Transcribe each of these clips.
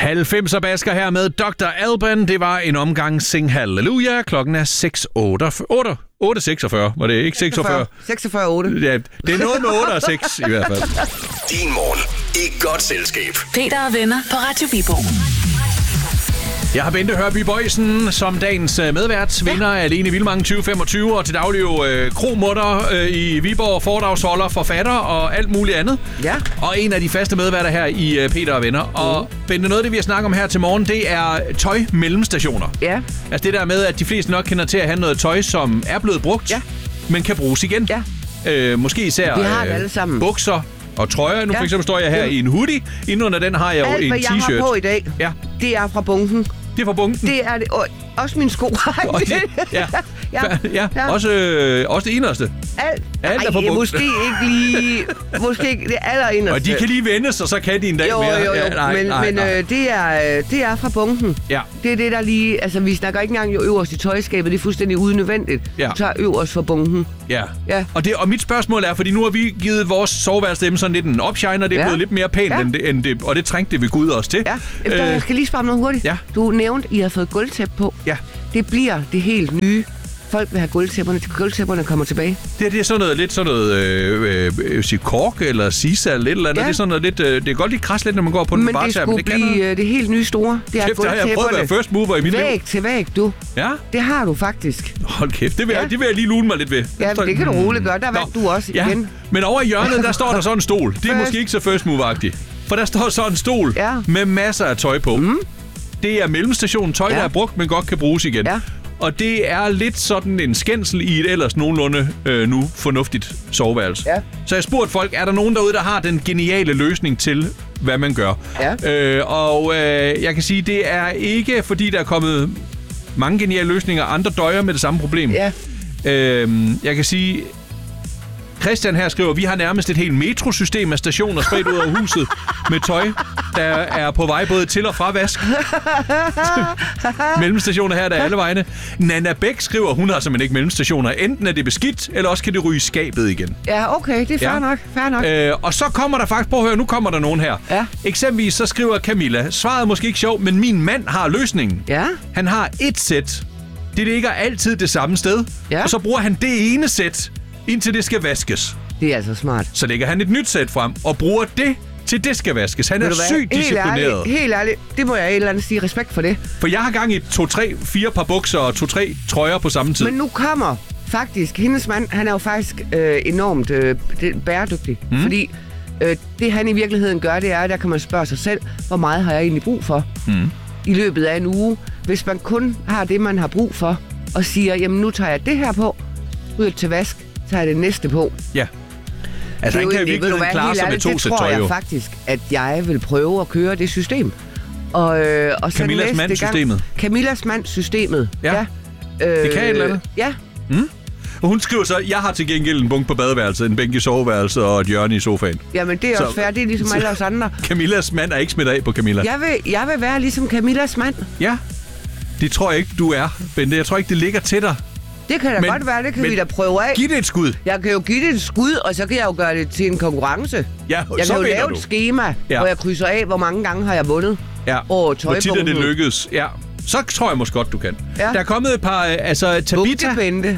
90'er basker her med Dr. Alban. Det var en omgang Sing Halleluja. Klokken er 8.46. Var det ikke 46? 46.8. Ja, det er noget med 8 og 6 i hvert fald. Din morgen i godt selskab. Peter og venner på Radio Vibo. Jeg har Bente Hørby Boysen som dagens medvært, vinder af Alene Vildmarken 2025, og til daglig kromutter i Viborg, foredragsholder, forfatter og alt muligt andet. Ja. Og en af de faste medværter her i Peter og Venner. Og Bente, noget af det, vi har snakket om her til morgen, det er tøj-mellemstationer. Ja. Altså det der med, at de fleste nok kender til at have noget tøj, som er blevet brugt, men kan bruges igen. Ja. Måske især vi har det alle sammen. Bukser og trøjer. Nu for eksempel står jeg her i en hoodie. Inden under den har jeg jo en alt, t-shirt. hvad jeg har på i dag, det er fra bunken. Det er fra bunken? Det er det. Også mine sko. Ja. Også det inderste. Alt er fra bunken. Måske ikke lige... Måske ikke det allerinderste. Og de kan lige vendes, og så kan de en dag mere. Jo. Nej. Det er fra bunken. Ja. Det er det, der lige... Altså, vi snakker ikke engang øverst i tøjskabet. Det er fuldstændig unødvendigt. Ja. Du tager øverst fra bunken. Ja. Og mit spørgsmål er, fordi nu har vi givet vores soveværelse sådan lidt en opshiner. Det er blevet lidt mere pænt, end det, og det trængte vi Gud os til. Ja. Jeg skal lige spørge noget hurtigt. Ja. Du nævnte, I har fået gulvtæppe på. Ja. Det bliver det helt nye. Folk vil have gulvtæpperne kommer tilbage. Det er sådan noget, lidt sådan noget, kork eller sisa eller lidt eller andet. Det er sådan noget lidt, det er godt lige kras lidt, når man går på den bare. Men det skulle blive det helt nye store. Det er gulvtæpperne. Jeg har prøvet at være first mover i mit liv. Væg til væg, du. Ja? Det har du faktisk. Hold kæft, det vil jeg lige lune mig lidt ved. Ja, det kan du roligt gøre. Der vandt du også igen. Men over i hjørnet, der står der sådan en stol. Det er måske ikke så first mover-agtigt. For der står sådan en stol med masser af tøj på. Det er mellemstationen tøj, der er brugt, men godt kan bruges igen. Ja. Og det er lidt sådan en skændsel i et ellers nogenlunde nu fornuftigt soveværelse. Ja. Så jeg spurgte folk, er der nogen derude, der har den geniale løsning til, hvad man gør? Ja. Jeg kan sige, det er ikke, fordi der er kommet mange geniale løsninger. Andre døjer med det samme problem. Ja. Jeg kan sige... Christian her skriver, vi har nærmest et helt metrosystem af stationer spredt ud over huset med tøj, der er på vej både til og fra vask. Mellemstationer her, der er alle vegne. Nana Bæk skriver, hun har simpelthen ikke mellemstationer. Enten er det beskidt, eller også kan det ryge i skabet igen. Ja, okay, det er fair nok. Og så kommer der faktisk, prøv at høre, nu kommer der nogen her. Ja. Eksempelvis så skriver Camilla, svaret er måske ikke sjov, men min mand har løsningen. Ja. Han har et sæt. Det ligger altid det samme sted. Ja. Og så bruger han det ene sæt, indtil det skal vaskes. Det er altså smart. Så lægger han et nyt sæt frem og bruger det, til det skal vaskes. Han er sygt disciplineret. Helt ærligt, det må jeg et eller andet sige respekt for det. For jeg har gang i 2, 3, 4 par bukser og 2, 3 trøjer på samme tid. Men nu kommer faktisk, hendes mand, han er jo faktisk enormt bæredygtig. Fordi det han i virkeligheden gør, det er, at der kan man spørge sig selv, hvor meget har jeg egentlig brug for i løbet af en uge. Hvis man kun har det, man har brug for, og siger, jamen nu tager jeg det her på, ud til vask, tager jeg det næste på. Ja. Altså han kan jo virkelig klare sig med 2 sæt tøj. Det tror jeg faktisk, at jeg vil prøve at køre det system. Og Camillas mand-systemet. Camillas mand-systemet, ja. Det kan et eller andet. Ja. Og hun skriver så, jeg har til gengæld en bunke på badeværelset, en bænk i soveværelset og et hjørne i sofaen. Jamen det er også fair, det er ligesom alle os andre. Camillas mand er ikke smidt af på Camilla. Jeg vil være ligesom Camillas mand. Ja, det tror jeg ikke, du er, Bente. Jeg tror ikke, det ligger til dig. Det kan da godt være, det kan vi da prøve af. Giv det et skud. Jeg kan jo give det et skud, og så kan jeg jo gøre det til en konkurrence. Ja, jeg kan jo lave et skema, hvor jeg krydser af, hvor mange gange har jeg vundet. Ja, hvor tit er det lykkedes. Ja, så tror jeg måske godt, du kan. Ja. Der er kommet et par, Tabita. Bukkebente.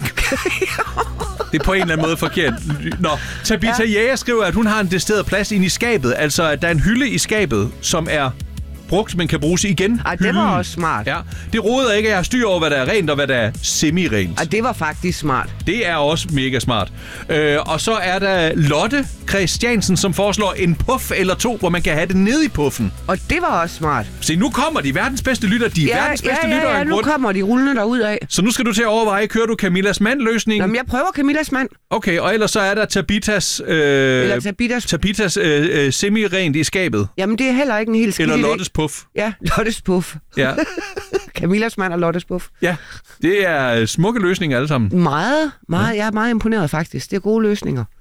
Det er på en eller anden måde forkert. Nå, Tabita Jæger skriver, at hun har en decideret plads inde i skabet. Altså, at der er en hylde i skabet, som er brugt, men kan bruges igen. Ej, det var også smart. Ja, det roder ikke, at jeg har styr over, hvad der er rent og hvad der er semi-rent. Ej, det var faktisk smart. Det er også mega smart. Og så er der Lotte Christiansen, som foreslår en puff eller 2, hvor man kan have det nede i puffen. Og det var også smart. Se, nu kommer de verdens bedste lytter. De er verdens bedste lytter af en grund. Nu kommer de rullende derud af. Så nu skal du til at overveje, kører du Camillas mand-løsningen? Jamen, jeg prøver Camillas mand. Okay, og ellers så er der Tabitas semi-rent i skabet. Jamen, det er heller ikke en helt skidt idé. Eller Lottes puff. Ja, Lottes puff. Ja. Camillas mand og Lottes puff. Ja, det er smukke løsninger alle sammen. Meget. Jeg er meget imponeret faktisk. Det er gode løsninger.